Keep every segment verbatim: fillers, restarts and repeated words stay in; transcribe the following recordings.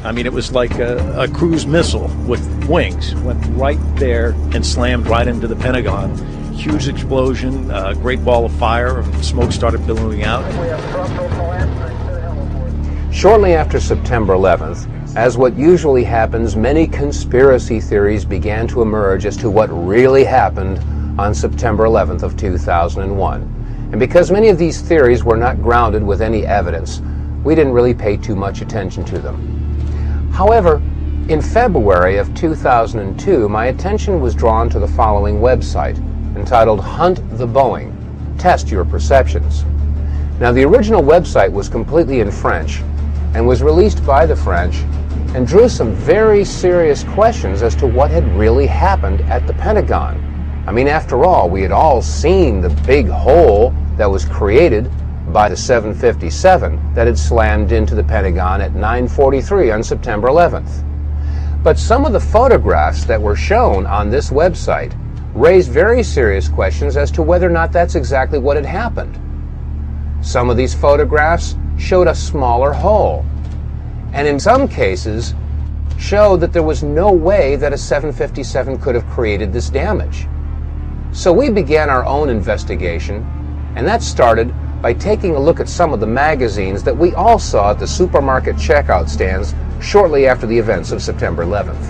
I mean, it was like a, a cruise missile with wings. Went right there and slammed right into the Pentagon. Huge explosion, a great ball of fire, and smoke started billowing out. Shortly after September eleventh, as what usually happens, many conspiracy theories began to emerge as to what really happened on September eleventh of two thousand one. And because many of these theories were not grounded with any evidence, we didn't really pay too much attention to them. However, in February of two thousand two, my attention was drawn to the following website, entitled Hunt the Boeing, Test Your Perceptions. Now, the original website was completely in French and was released by the French and drew some very serious questions as to what had really happened at the Pentagon. I mean, after all, we had all seen the big hole that was created by the seven fifty-seven that had slammed into the Pentagon at nine forty-three on September eleventh. But some of the photographs that were shown on this website raised very serious questions as to whether or not that's exactly what had happened. Some of these photographs showed a smaller hole, and in some cases showed that there was no way that a seven fifty-seven could have created this damage. So we began our own investigation, and that started by taking a look at some of the magazines that we all saw at the supermarket checkout stands shortly after the events of September eleventh.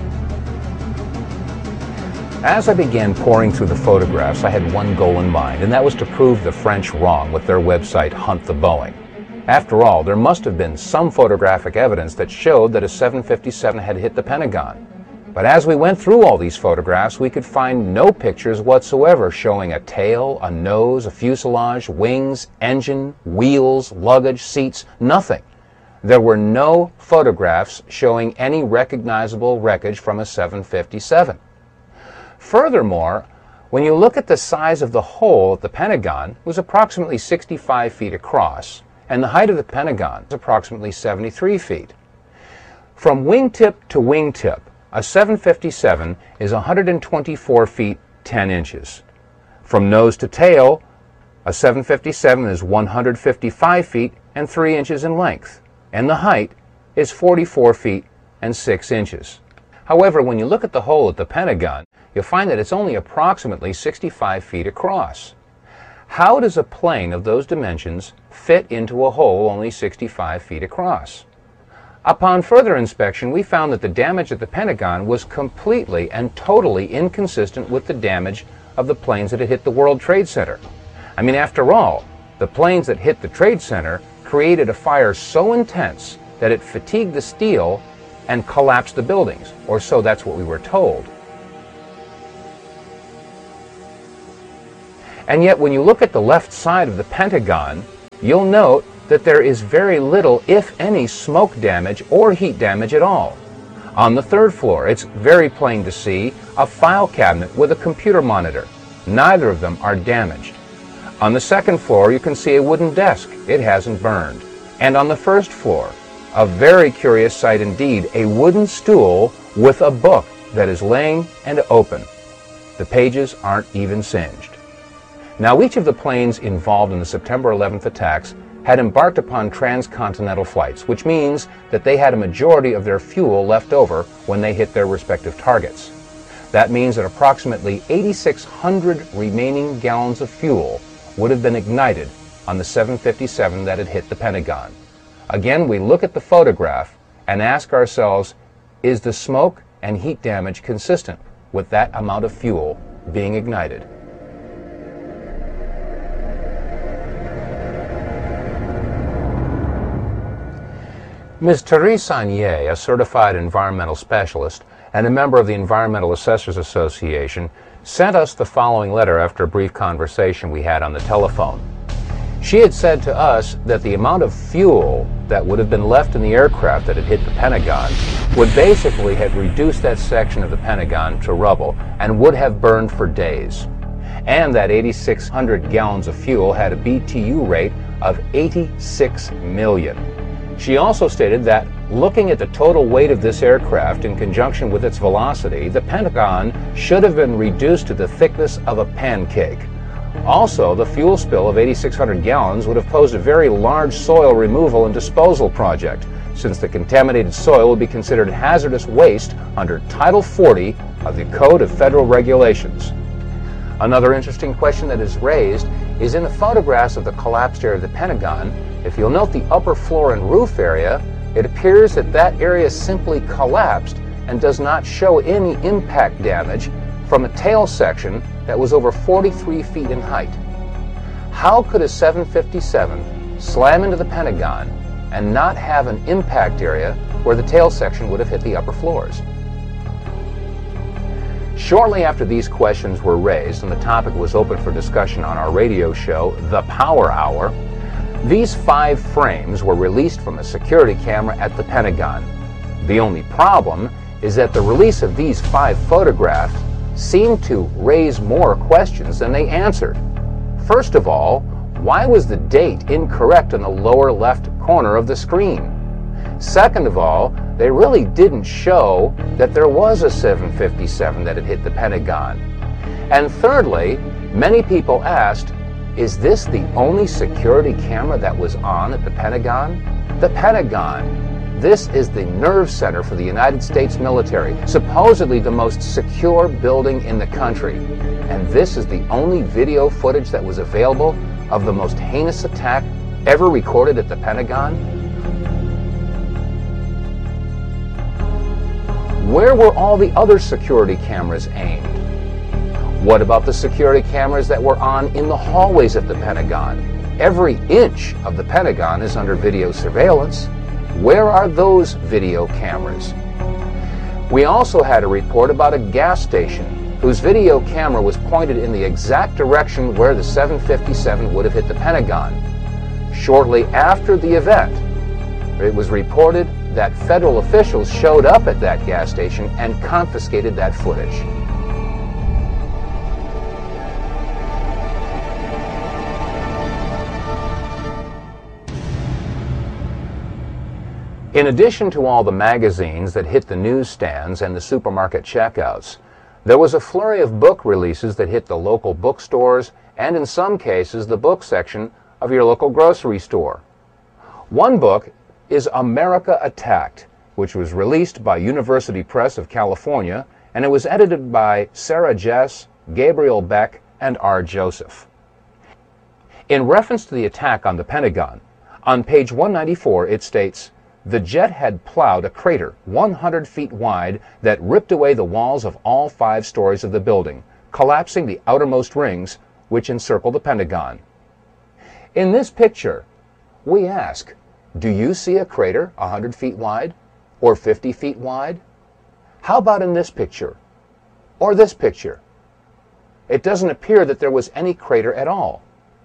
As I began pouring through the photographs, I had one goal in mind, and that was to prove the French wrong with their website Hunt the Boeing. After all, there must have been some photographic evidence that showed that a seven fifty-seven had hit the Pentagon. But as we went through all these photographs, we could find no pictures whatsoever showing a tail, a nose, a fuselage, wings, engine, wheels, luggage, seats, nothing. There were no photographs showing any recognizable wreckage from a seven fifty-seven. Furthermore, when you look at the size of the hole at the Pentagon, it was approximately sixty-five feet across, and the height of the Pentagon is approximately seventy-three feet. From wingtip to wingtip, a seven fifty-seven is one hundred twenty-four feet ten inches. From nose to tail, a seven fifty-seven is one hundred fifty-five feet and three inches in length, and the height is forty-four feet and six inches. However, when you look at the hole at the Pentagon, you'll find that it's only approximately sixty-five feet across. How does a plane of those dimensions fit into a hole only sixty-five feet across? Upon further inspection, we found that the damage at the Pentagon was completely and totally inconsistent with the damage of the planes that had hit the World Trade Center. I mean, after all, the planes that hit the Trade Center created a fire so intense that it fatigued the steel and collapsed the buildings, or so that's what we were told. And yet, when you look at the left side of the Pentagon, you'll note that there is very little, if any, smoke damage or heat damage at all. On the third floor, it's very plain to see a file cabinet with a computer monitor. Neither of them are damaged. On the second floor, you can see a wooden desk. It hasn't burned. And on the first floor, a very curious sight indeed, a wooden stool with a book that is laying and open. The pages aren't even singed. Now, each of the planes involved in the September eleventh attacks had embarked upon transcontinental flights, which means that they had a majority of their fuel left over when they hit their respective targets. That means that approximately eighty-six hundred remaining gallons of fuel would have been ignited on the seven fifty-seven that had hit the Pentagon. Again, we look at the photograph and ask ourselves, is the smoke and heat damage consistent with that amount of fuel being ignited? Miz Therese Saunier, a certified environmental specialist and a member of the Environmental Assessors Association, sent us the following letter after a brief conversation we had on the telephone. She had said to us that the amount of fuel that would have been left in the aircraft that had hit the Pentagon would basically have reduced that section of the Pentagon to rubble and would have burned for days. And that eighty-six hundred gallons of fuel had a B T U rate of eighty-six million. She also stated that, looking at the total weight of this aircraft in conjunction with its velocity, the Pentagon should have been reduced to the thickness of a pancake. Also, the fuel spill of eighty-six hundred gallons would have posed a very large soil removal and disposal project, since the contaminated soil would be considered hazardous waste under Title forty of the Code of Federal Regulations. Another interesting question that is raised is in the photographs of the collapsed area of the Pentagon. If you'll note the upper floor and roof area, it appears that that area simply collapsed and does not show any impact damage from a tail section that was over forty-three feet in height. How could a seven fifty-seven slam into the Pentagon and not have an impact area where the tail section would have hit the upper floors? Shortly after these questions were raised and the topic was open for discussion on our radio show, The Power Hour, these five frames were released from a security camera at the Pentagon. The only problem is that the release of these five photographs seemed to raise more questions than they answered. First of all, why was the date incorrect in the lower left corner of the screen? Second of all, they really didn't show that there was a seven fifty-seven that had hit the Pentagon. And thirdly, many people asked, is this the only security camera that was on at the Pentagon? The Pentagon. This is the nerve center for the United States military, supposedly the most secure building in the country. And this is the only video footage that was available of the most heinous attack ever recorded at the Pentagon? Where were all the other security cameras aimed? What about the security cameras that were on in the hallways at the Pentagon? Every inch of the Pentagon is under video surveillance. Where are those video cameras? We also had a report about a gas station whose video camera was pointed in the exact direction where the seven fifty-seven would have hit the Pentagon. Shortly after the event, it was reported that federal officials showed up at that gas station and confiscated that footage. In addition to all the magazines that hit the newsstands and the supermarket checkouts, there was a flurry of book releases that hit the local bookstores and in some cases the book section of your local grocery store. One book is America Attacked, which was released by University Press of California, and it was edited by Sarah Jess, Gabriel Beck, and R. Joseph. In reference to the attack on the Pentagon, on page one ninety-four it states, "The jet had plowed a crater one hundred feet wide that ripped away the walls of all five stories of the building, collapsing the outermost rings which encircle the Pentagon." In this picture, we ask, do you see a crater one hundred feet wide or fifty feet wide? How about in this picture or this picture? It doesn't appear that there was any crater at all.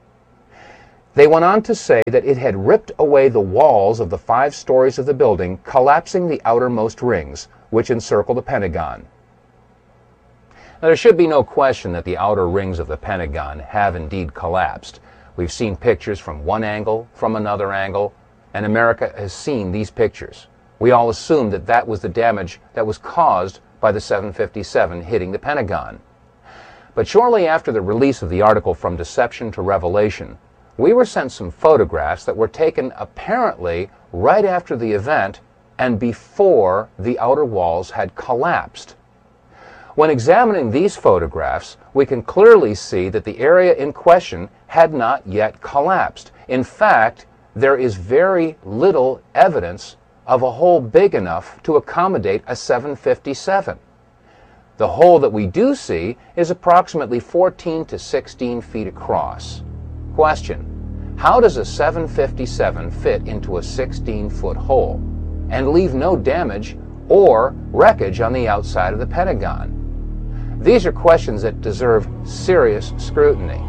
They went on to say that it had ripped away the walls of the five stories of the building, collapsing the outermost rings, which encircle the Pentagon. Now, there should be no question that the outer rings of the Pentagon have indeed collapsed. We've seen pictures from one angle, from another angle, and America has seen these pictures. We all assumed that that was the damage that was caused by the seven fifty-seven hitting the Pentagon. But shortly after the release of the article From Deception to Revelation, we were sent some photographs that were taken apparently right after the event and before the outer walls had collapsed. When examining these photographs, we can clearly see that the area in question had not yet collapsed. In fact, there is very little evidence of a hole big enough to accommodate a seven fifty-seven. The hole that we do see is approximately fourteen to sixteen feet across. Question: how does a seven fifty-seven fit into a sixteen foot hole and leave no damage or wreckage on the outside of the Pentagon? These are questions that deserve serious scrutiny.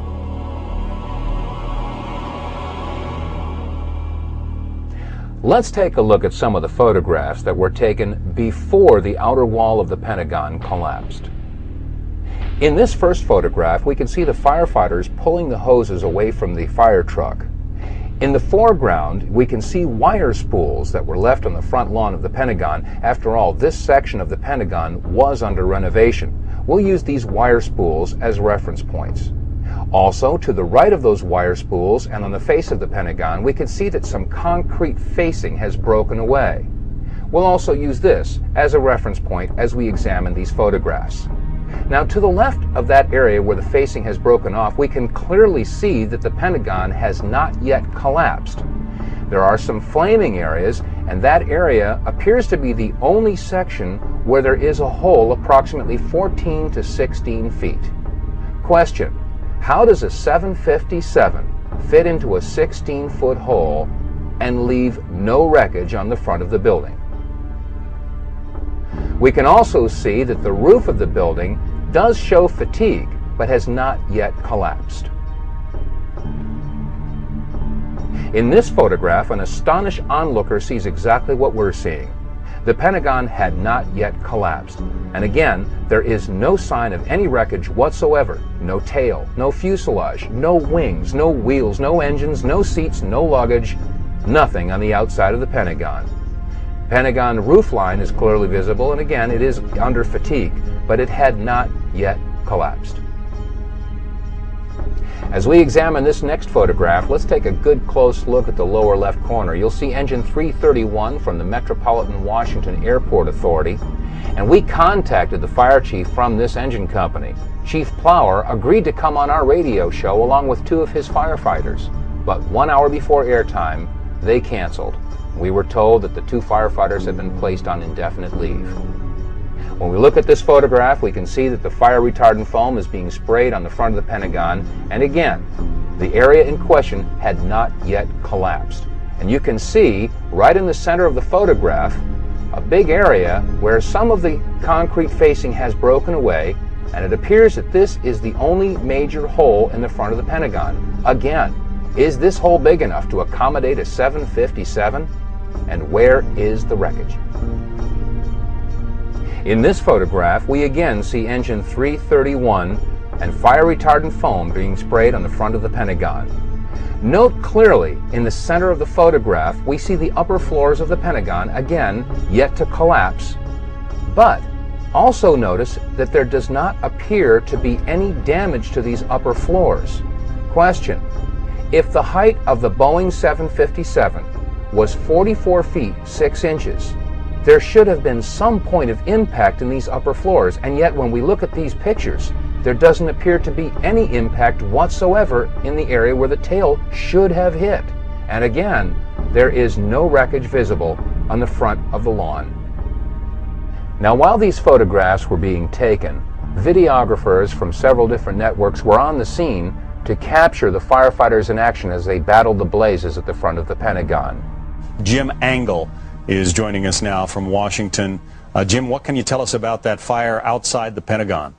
Let's take a look at some of the photographs that were taken before the outer wall of the Pentagon collapsed. In this first photograph, we can see the firefighters pulling the hoses away from the fire truck. In the foreground, we can see wire spools that were left on the front lawn of the Pentagon. After all, this section of the Pentagon was under renovation. We'll use these wire spools as reference points. Also, to the right of those wire spools and on the face of the Pentagon, we can see that some concrete facing has broken away. We'll also use this as a reference point as we examine these photographs. Now, to the left of that area where the facing has broken off, we can clearly see that the Pentagon has not yet collapsed. There are some flaming areas, and that area appears to be the only section where there is a hole approximately fourteen to sixteen feet. Question: how does a seven fifty-seven fit into a sixteen foot hole and leave no wreckage on the front of the building? We can also see that the roof of the building does show fatigue, but has not yet collapsed. In this photograph, an astonished onlooker sees exactly what we're seeing. The Pentagon had not yet collapsed. And again, there is no sign of any wreckage whatsoever. No tail, no fuselage, no wings, no wheels, no engines, no seats, no luggage, nothing on the outside of the Pentagon. Pentagon roofline is clearly visible, and again, it is under fatigue, but it had not yet collapsed. As we examine this next photograph, let's take a good close look at the lower left corner. You'll see engine three thirty-one from the Metropolitan Washington Airport Authority, and we contacted the fire chief from this engine company. Chief Plower agreed to come on our radio show along with two of his firefighters, but one hour before airtime, they canceled. We were told that the two firefighters had been placed on indefinite leave. When we look at this photograph, we can see that the fire retardant foam is being sprayed on the front of the Pentagon, and again, the area in question had not yet collapsed. And you can see, right in the center of the photograph, a big area where some of the concrete facing has broken away, and it appears that this is the only major hole in the front of the Pentagon. Again, is this hole big enough to accommodate a seven fifty-seven? And where is the wreckage? In this photograph, we again see engine three thirty-one and fire retardant foam being sprayed on the front of the Pentagon. Note clearly, in the center of the photograph, we see the upper floors of the Pentagon, again, yet to collapse. But also notice that there does not appear to be any damage to these upper floors. Question: if the height of the Boeing seven fifty-seven was forty-four feet six inches, there should have been some point of impact in these upper floors, and yet when we look at these pictures, there doesn't appear to be any impact whatsoever in the area where the tail should have hit. And again, there is no wreckage visible on the front of the lawn. Now, while these photographs were being taken, videographers from several different networks were on the scene to capture the firefighters in action as they battled the blazes at the front of the Pentagon. Jim Angle is joining us now from Washington. Uh, Jim, what can you tell us about that fire outside the Pentagon?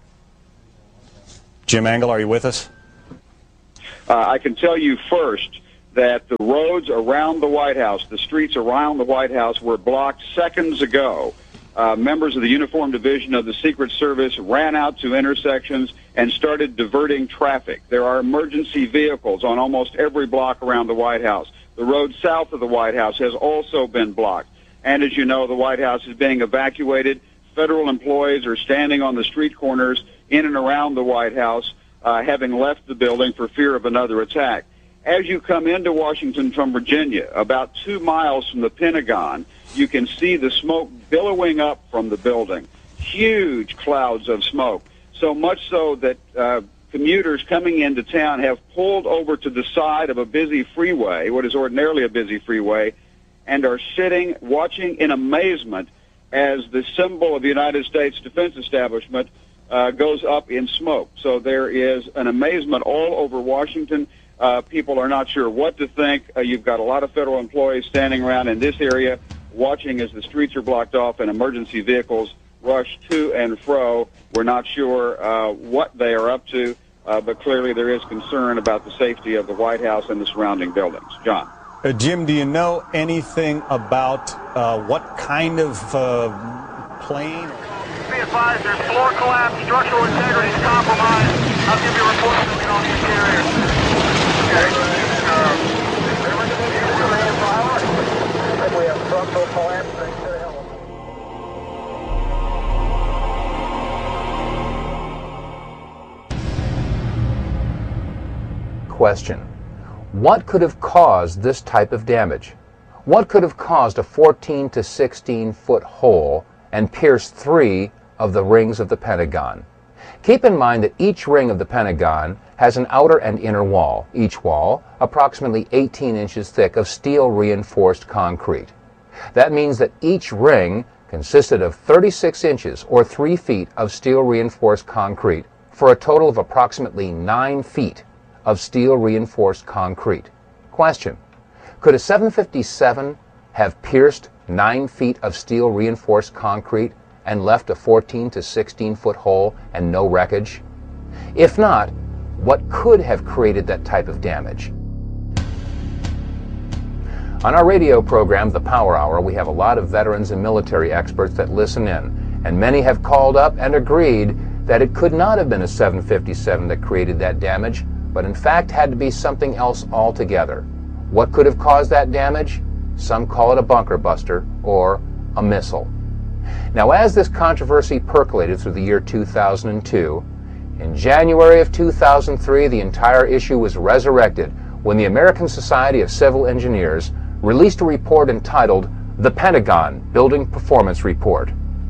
Jim Angle, are you with us? Uh, I can tell you first that the roads around the White House, the streets around the White House, were blocked seconds ago. Uh, members of the Uniform Division of the Secret Service ran out to intersections and started diverting traffic. There are emergency vehicles on almost every block around the White House. The road south of the White House has also been blocked. And as you know, the White House is being evacuated. Federal employees are standing on the street corners in and around the White House, uh, having left the building for fear of another attack. As you come into Washington from Virginia, about two miles from the Pentagon, you can see the smoke billowing up from the building. Huge clouds of smoke. So much so that uh, commuters coming into town have pulled over to the side of a busy freeway, what is ordinarily a busy freeway, and are sitting, watching in amazement as the symbol of the United States Defense Establishment uh, goes up in smoke. So there is an amazement all over Washington. Uh, people are not sure what to think. Uh, you've got a lot of federal employees standing around in this area watching as the streets are blocked off and emergency vehicles rush to and fro. We're not sure uh, what they are up to, uh, but clearly there is concern about the safety of the White House and the surrounding buildings. John. Uh, Jim, do you know anything about uh, what kind of uh, plane? Be advised, there's floor collapse, structural integrity is compromised. I'll give you a report as we get on the interior. We have structural collapse. question. What could have caused this type of damage? What could have caused a fourteen to sixteen foot hole and pierced three of the rings of the Pentagon? Keep in mind that each ring of the Pentagon has an outer and inner wall, each wall approximately eighteen inches thick of steel reinforced concrete. That means that each ring consisted of thirty-six inches or three feet of steel reinforced concrete for a total of approximately nine feet of steel reinforced concrete. Question: could a seven fifty-seven have pierced nine feet of steel reinforced concrete and left a fourteen to sixteen foot hole and no wreckage? If not, what could have created that type of damage? On our radio program, The Power Hour, we have a lot of veterans and military experts that listen in, and many have called up and agreed that it could not have been a seven fifty-seven that created that damage, but in fact had to be something else altogether. What could have caused that damage? Some call it a bunker buster or a missile. Now, as this controversy percolated through the year two thousand two, in January of two thousand three, the entire issue was resurrected when the American Society of Civil Engineers released a report entitled The Pentagon Building Performance Report.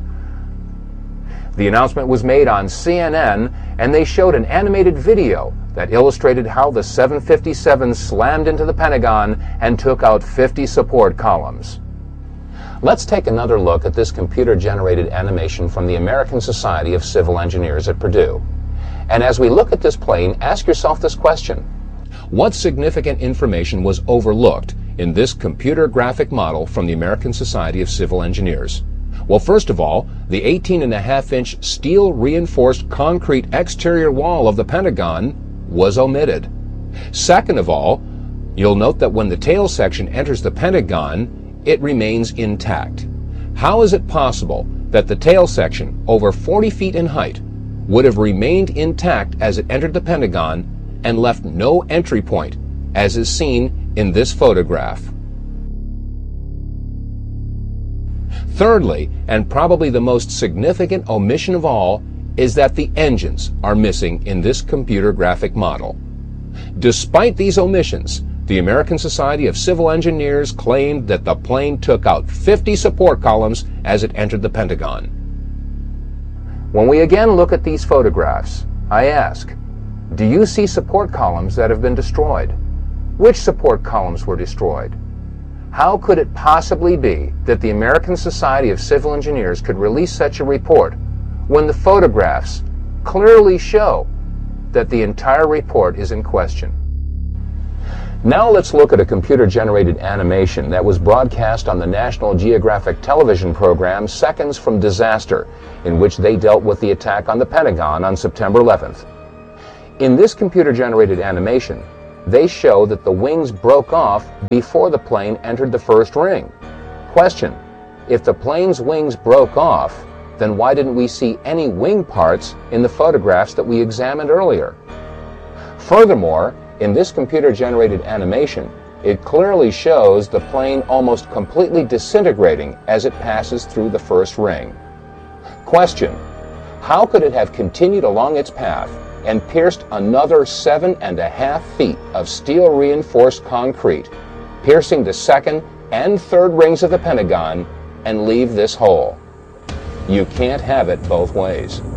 The announcement was made on C N N, and they showed an animated video that illustrated how the seven fifty-seven slammed into the Pentagon and took out fifty support columns. Let's take another look at this computer-generated animation from the American Society of Civil Engineers at Purdue. And as we look at this plane, ask yourself this question: what significant information was overlooked in this computer graphic model from the American Society of Civil Engineers? Well, first of all, the eighteen and a half inch steel reinforced concrete exterior wall of the Pentagon was omitted. Second of all, you'll note that when the tail section enters the Pentagon, it remains intact. How is it possible that the tail section, over forty feet in height, would have remained intact as it entered the Pentagon and left no entry point, as is seen in this photograph? Thirdly, and probably the most significant omission of all, is that the engines are missing in this computer graphic model. Despite these omissions, the American Society of Civil Engineers claimed that the plane took out fifty support columns as it entered the Pentagon. When we again look at these photographs, I ask, do you see support columns that have been destroyed? Which support columns were destroyed? How could it possibly be that the American Society of Civil Engineers could release such a report when the photographs clearly show that the entire report is in question? Now let's look at a computer-generated animation that was broadcast on the National Geographic television program Seconds from Disaster, in which they dealt with the attack on the Pentagon on September eleventh. In this computer-generated animation, they show that the wings broke off before the plane entered the first ring. Question: if the plane's wings broke off, then why didn't we see any wing parts in the photographs that we examined earlier? Furthermore, in this computer-generated animation, it clearly shows the plane almost completely disintegrating as it passes through the first ring. Question: how could it have continued along its path and pierced another seven and a half feet of steel reinforced concrete, piercing the second and third rings of the Pentagon, and leave this hole? You can't have it both ways.